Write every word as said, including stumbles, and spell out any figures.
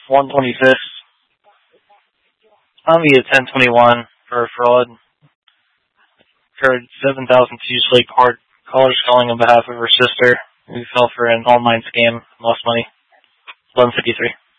one twenty-six. I'll be at ten twenty-one for fraud. Incurred seven thousand to use Lake Card callers calling on behalf of her sister, who fell for an online scam, lost money. eleven fifty-three.